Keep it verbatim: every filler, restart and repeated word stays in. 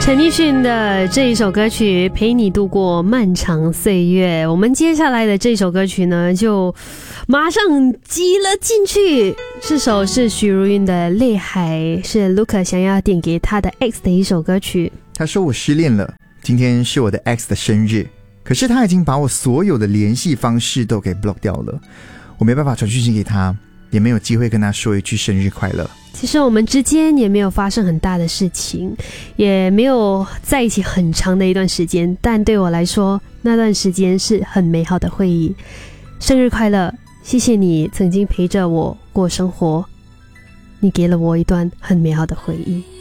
陈奕迅的这一首歌曲陪你度过漫长岁月，我们接下来的这首歌曲呢就马上挤了进去。这首是许茹芸的泪海，是 Luca 想要点给他的 X 的一首歌曲。 他说我失恋了，今天是我的 X 的生日，可是他已经把我所有的联系方式都给 block 掉了，我没办法传讯息给他，也没有机会跟他说一句生日快乐。 其实我们之间也没有发生很大的事情，也没有在一起很长的一段时间，但对我来说那段时间是很美好的回忆。生日快乐，谢谢你曾经陪着我过生活，你给了我一段很美好的回忆。